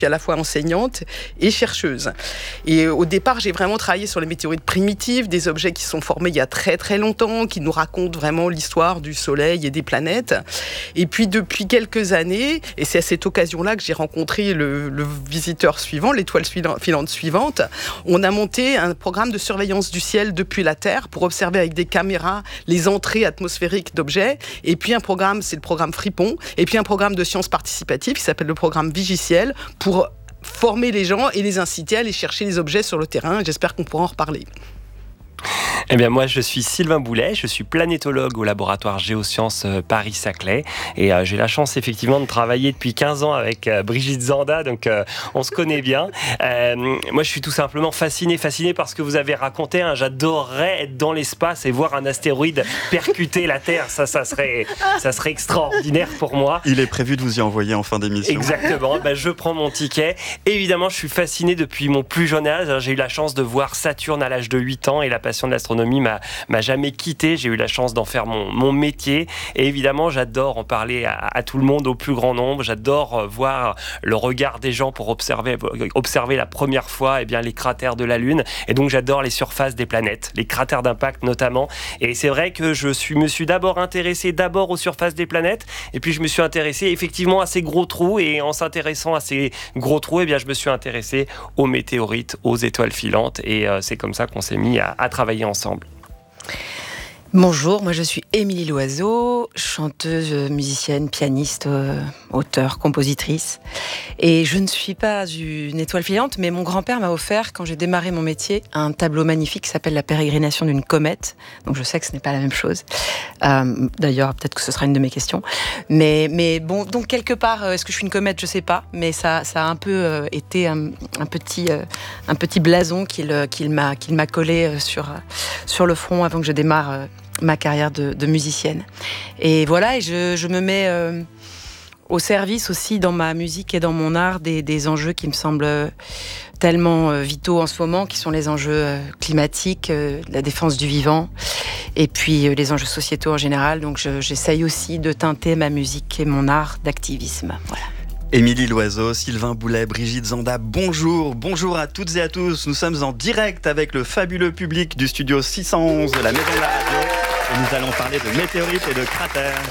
à la fois enseignante et chercheuse. Et au départ, j'ai vraiment travaillé sur les météorites primitives, des objets qui sont formés il y a très très longtemps, qui nous racontent vraiment l'histoire du Soleil et des planètes. Et puis depuis quelques années, et c'est à cette occasion-là que j'ai rencontré le visiteur suivant, l'étoile filante suivante, on a monté un programme de surveillance du ciel depuis la Terre pour observer avec des caméras les entrées atmosphériques d'objets. Et puis un programme, c'est le programme Fripon, et puis un programme de sciences participatives qui s'appelle le programme Vigiciel, pour former les gens et les inciter à aller chercher les objets sur le terrain. J'espère qu'on pourra en reparler. Eh bien, moi, je suis Sylvain Boulet, je suis planétologue au laboratoire Géosciences Paris-Saclay et j'ai la chance effectivement de travailler depuis 15 ans avec Brigitte Zanda, donc on se connaît bien. Moi, je suis tout simplement fasciné par ce que vous avez raconté. J'adorerais être dans l'espace et voir un astéroïde percuter la Terre. Ça serait extraordinaire pour moi. Il est prévu de vous y envoyer en fin d'émission. Exactement, je prends mon ticket. Évidemment, je suis fasciné depuis mon plus jeune âge. J'ai eu la chance de voir Saturne à l'âge de 8 ans et la passion de l'astronomie m'a jamais quitté. J'ai eu la chance d'en faire mon métier. Et évidemment, j'adore en parler à tout le monde, au plus grand nombre. J'adore voir le regard des gens pour observer la première fois les cratères de la Lune. Et donc, j'adore les surfaces des planètes, les cratères d'impact notamment. Et c'est vrai que me suis d'abord intéressé aux surfaces des planètes. Et puis, je me suis intéressé effectivement à ces gros trous. Et en s'intéressant à ces gros trous, je me suis intéressé aux météorites, aux étoiles filantes. Et c'est comme ça qu'on s'est mis à travailler ensemble. Bonjour, moi je suis Émilie Loiseau, chanteuse, musicienne, pianiste, auteure, compositrice. Et je ne suis pas une étoile filante, mais mon grand-père m'a offert, quand j'ai démarré mon métier, un tableau magnifique qui s'appelle La pérégrination d'une comète. Donc je sais que ce n'est pas la même chose. D'ailleurs, peut-être que ce sera une de mes questions. Mais bon, donc quelque part, est-ce que je suis une comète ? Je ne sais pas. Mais ça a un peu été un petit blason qu'il m'a collé sur le front avant que je démarre ma carrière de musicienne. Et voilà, et je me mets au service aussi dans ma musique et dans mon art des enjeux qui me semblent tellement vitaux en ce moment, qui sont les enjeux climatiques, la défense du vivant, et puis les enjeux sociétaux en général. Donc j'essaye aussi de teinter ma musique et mon art d'activisme. Voilà. Émilie Loiseau, Sylvain Boulet, Brigitte Zanda, bonjour à toutes et à tous. Nous sommes en direct avec le fabuleux public du studio 611 de la Maison de la Radio. Et nous allons parler de météorites et de cratères.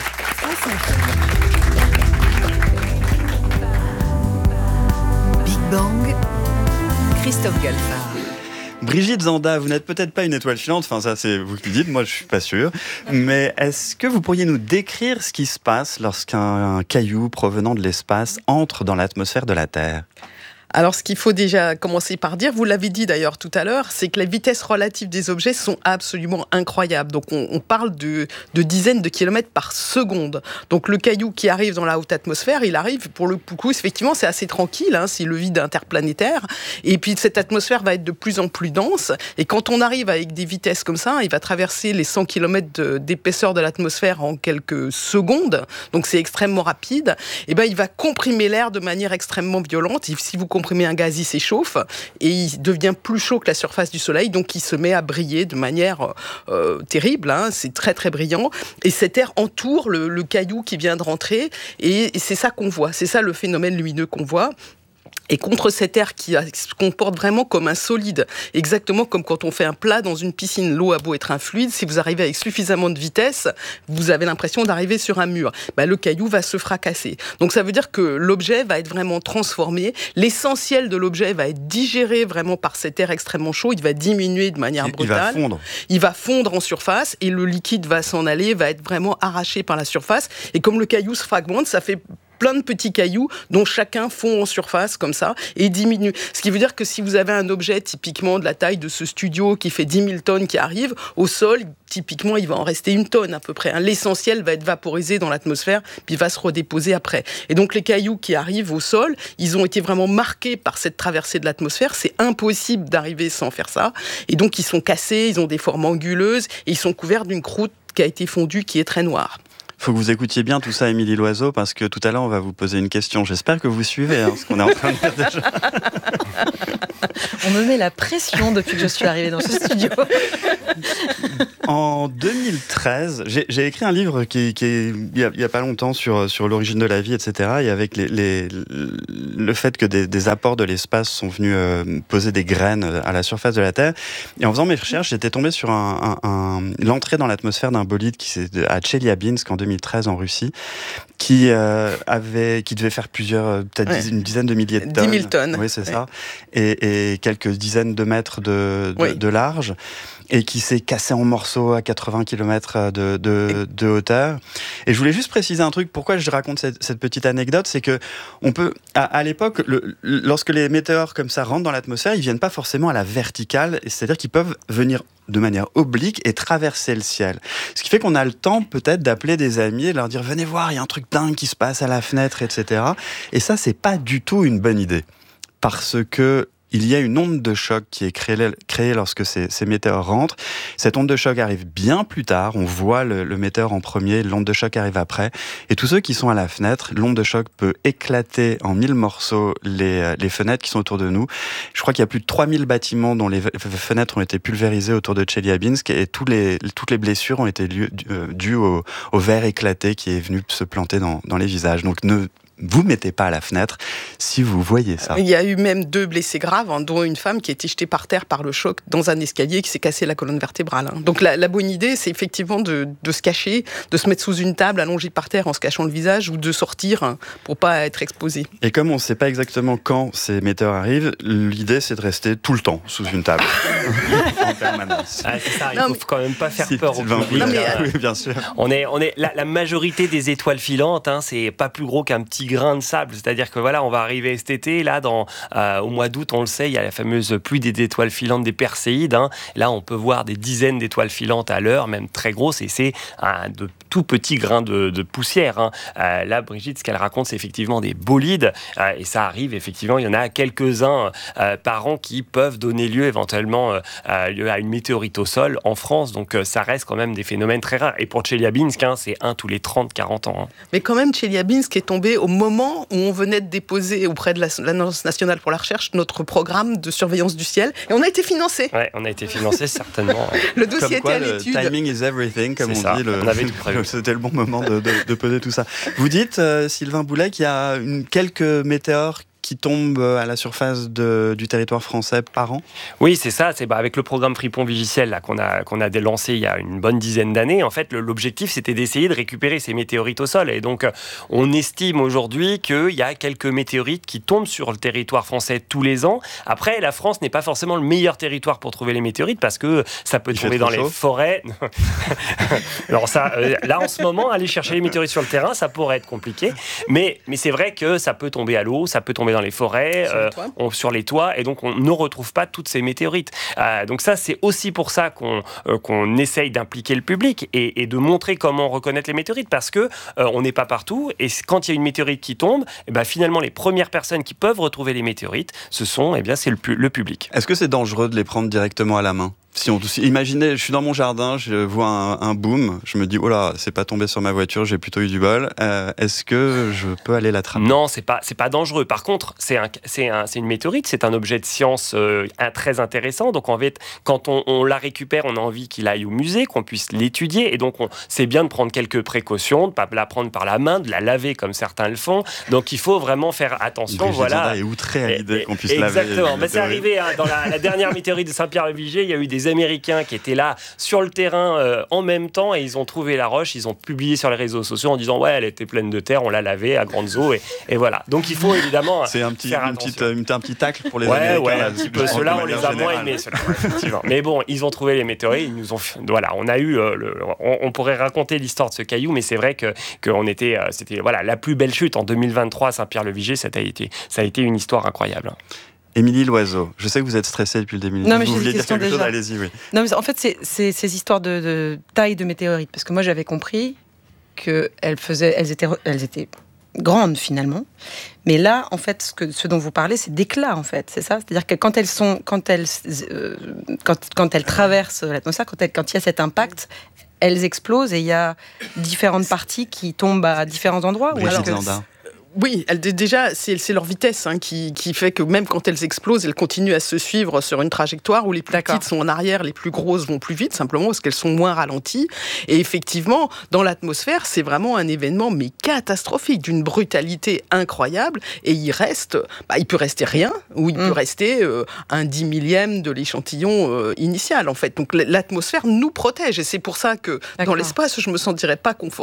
Big Bang, Christophe Galfard. Brigitte Zanda, vous n'êtes peut-être pas une étoile filante, enfin ça c'est vous qui le dites, moi je suis pas sûr. Mais est-ce que vous pourriez nous décrire ce qui se passe lorsqu'un caillou provenant de l'espace entre dans l'atmosphère de la Terre ? Alors, ce qu'il faut déjà commencer par dire, vous l'avez dit d'ailleurs tout à l'heure, c'est que les vitesses relatives des objets sont absolument incroyables. Donc, on parle de dizaines de kilomètres par seconde. Donc, le caillou qui arrive dans la haute atmosphère, il arrive, pour le coup, effectivement, c'est assez tranquille, c'est le vide interplanétaire. Et puis, cette atmosphère va être de plus en plus dense. Et quand on arrive avec des vitesses comme ça, il va traverser les 100 kilomètres d'épaisseur de l'atmosphère en quelques secondes. Donc, c'est extrêmement rapide. Et il va comprimer l'air de manière extrêmement violente. Et si vous comprimez un gaz, il s'échauffe et il devient plus chaud que la surface du Soleil, donc il se met à briller de manière terrible, c'est très très brillant, et cet air entoure le caillou qui vient de rentrer, et c'est ça qu'on voit, c'est ça le phénomène lumineux qu'on voit. Et contre cet air qui se comporte vraiment comme un solide, exactement comme quand on fait un plat dans une piscine, l'eau a beau être un fluide, si vous arrivez avec suffisamment de vitesse, vous avez l'impression d'arriver sur un mur. Le caillou va se fracasser. Donc ça veut dire que l'objet va être vraiment transformé, l'essentiel de l'objet va être digéré vraiment par cet air extrêmement chaud, il va diminuer de manière brutale. Il va fondre en surface et le liquide va s'en aller, va être vraiment arraché par la surface. Et comme le caillou se fragmente, ça fait plein de petits cailloux dont chacun fond en surface comme ça et diminue. Ce qui veut dire que si vous avez un objet typiquement de la taille de ce studio qui fait 10 000 tonnes qui arrive, au sol, typiquement, il va en rester 1 tonne à peu près. L'essentiel va être vaporisé dans l'atmosphère puis va se redéposer après. Et donc les cailloux qui arrivent au sol, ils ont été vraiment marqués par cette traversée de l'atmosphère. C'est impossible d'arriver sans faire ça. Et donc ils sont cassés, ils ont des formes anguleuses et ils sont couverts d'une croûte qui a été fondue qui est très noire. Il faut que vous écoutiez bien tout ça, Émilie Loiseau, parce que tout à l'heure, on va vous poser une question. J'espère que vous suivez ce qu'on est en train de dire déjà. On me met la pression depuis que je suis arrivée dans ce studio. En 2013, j'ai écrit un livre qui est il y a pas longtemps sur l'origine de la vie, etc. Et avec le fait que des apports de l'espace sont venus poser des graines à la surface de la Terre. Et en faisant mes recherches, j'étais tombé sur l'entrée dans l'atmosphère d'un bolide à Tcheliabinsk en 2013 en Russie, qui devait faire peut-être une dizaine de milliers de tonnes. 10 000 tonnes. Oui, c'est ça. Et quelques dizaines de mètres de large. Et qui s'est cassé en morceaux à 80 km de hauteur. Et je voulais juste préciser un truc. Pourquoi je raconte cette petite anecdote, c'est que on peut, à l'époque, lorsque les météores comme ça rentrent dans l'atmosphère, ils viennent pas forcément à la verticale, c'est-à-dire qu'ils peuvent venir de manière oblique et traverser le ciel. Ce qui fait qu'on a le temps peut-être d'appeler des amis et de leur dire « Venez voir, il y a un truc dingue qui se passe à la fenêtre, etc. » Et ça, c'est pas du tout une bonne idée. Parce que il y a une onde de choc qui est créée lorsque ces météores rentrent. Cette onde de choc arrive bien plus tard. On voit le météore en premier, l'onde de choc arrive après. Et tous ceux qui sont à la fenêtre, l'onde de choc peut éclater en 1000 morceaux les fenêtres qui sont autour de nous. Je crois qu'il y a plus de 3000 bâtiments dont les fenêtres ont été pulvérisées autour de Tcheliabinsk et toutes les blessures ont été dues au verre éclaté qui est venu se planter dans les visages. Donc ne vous mettez pas à la fenêtre si vous voyez ça. Il y a eu même 2 blessés graves, dont une femme qui a été jetée par terre par le choc dans un escalier qui s'est cassé la colonne vertébrale. Donc la bonne idée, c'est effectivement de se cacher, de se mettre sous une table allongée par terre en se cachant le visage ou de sortir pour pas être exposé. Et comme on ne sait pas exactement quand ces météores arrivent, l'idée c'est de rester tout le temps sous une table en permanence. Ah, c'est ça, il faut quand même pas faire peur au public. Oui, bien sûr. La majorité des étoiles filantes, c'est pas plus gros qu'un petit grain de sable, c'est-à-dire que voilà, on va arriver cet été, là, au mois d'août, on le sait, il y a la fameuse pluie des étoiles filantes des Perséides. Là, on peut voir des dizaines d'étoiles filantes à l'heure, même très grosses, et c'est de tout petits grains de poussière. Là, Brigitte, ce qu'elle raconte, c'est effectivement des bolides, et ça arrive, effectivement, il y en a quelques-uns par an qui peuvent donner lieu éventuellement à une météorite au sol en France, donc ça reste quand même des phénomènes très rares. Et pour Tcheliabinsk, c'est 1 tous les 30-40 ans. Mais quand même, Tcheliabinsk est tombé au moment où on venait de déposer auprès de l'Agence nationale pour la recherche notre programme de surveillance du ciel, et on a été financé. Ouais, on a été financé certainement. Le dossier était à l'étude. Le timing is everything, comme on dit. On avait tout prévu. C'était le bon moment de poser tout ça. Vous dites, Sylvain Boulet, qu'il y a quelques météores qui tombent à la surface du territoire français par an? Oui, c'est ça. C'est avec le programme Fripon Vigiciel là, qu'on a lancé il y a une bonne dizaine d'années. En fait, l'objectif, c'était d'essayer de récupérer ces météorites au sol. Et donc, on estime aujourd'hui qu'il y a quelques météorites qui tombent sur le territoire français tous les ans. Après, la France n'est pas forcément le meilleur territoire pour trouver les météorites parce que ça peut tomber dans les forêts. Alors ça, là, en ce moment, aller chercher les météorites sur le terrain, ça pourrait être compliqué. Mais c'est vrai que ça peut tomber à l'eau, ça peut tomber dans les forêts, sur les toits, et donc on ne retrouve pas toutes ces météorites. Donc ça, c'est aussi pour ça qu'on essaye d'impliquer le public et de montrer comment reconnaître les météorites, parce que on n'est pas partout, et quand il y a une météorite qui tombe, finalement les premières personnes qui peuvent retrouver les météorites, c'est le public. Est-ce que c'est dangereux de les prendre directement à la main ? Imaginez, je suis dans mon jardin, je vois un boom, je me dis, oh là, c'est pas tombé sur ma voiture, j'ai plutôt eu du bol. Est-ce que je peux aller l'attraper ? Non, c'est pas dangereux. Par contre, c'est une météorite, c'est un objet de science très intéressant. Donc en fait, quand on la récupère, on a envie qu'il aille au musée, qu'on puisse l'étudier. Et donc, c'est bien de prendre quelques précautions, de ne pas la prendre par la main, de la laver comme certains le font. Donc il faut vraiment faire attention. Brigitte voilà. est outrée à l'idée qu'on puisse laver. Exactement. C'est arrivé dans la dernière météorite de Saint-Pierre-le-Vigier, il y a eu des Américains qui étaient là sur le terrain en même temps, et ils ont trouvé la roche, ils ont publié sur les réseaux sociaux en disant ouais, elle était pleine de terre, on l'a lavée à grandes eaux, et voilà. Donc il faut évidemment c'est un petit tacle pour les Américains. Ouais, un petit peu. Ceux-là, on les a moins aimés. Effectivement. Mais bon, ils ont trouvé les météorites, ils nous ont. Voilà, on a eu. On pourrait raconter l'histoire de ce caillou, mais c'est vrai qu'on était. C'était la plus belle chute en 2023 à Saint-Pierre-le-Vigier. Ça a été une histoire incroyable. Émilie Loiseau, je sais que vous êtes stressée depuis le début. Non, mais vous vouliez dire quelque chose, allez-y. Oui. Non, mais en fait, c'est ces histoires de taille de météorites, parce que moi j'avais compris qu'elles étaient grandes finalement, mais là, en fait, ce dont vous parlez, c'est d'éclats, en fait, c'est ça. C'est-à-dire que quand elles traversent l'atmosphère, quand il y a cet impact, elles explosent et il y a différentes parties qui tombent à différents endroits. Brigitte Zanda. Oui, déjà, c'est leur vitesse qui fait que même quand elles explosent, elles continuent à se suivre sur une trajectoire où les plus petites sont en arrière, les plus grosses vont plus vite, simplement parce qu'elles sont moins ralenties. Et effectivement, dans l'atmosphère, c'est vraiment un événement mais catastrophique, d'une brutalité incroyable. Et il peut rester rien, ou il peut rester un 10 millième de l'échantillon initial, en fait. Donc l'atmosphère nous protège. Et c'est pour ça que dans l'espace, je me sentirais pas confortable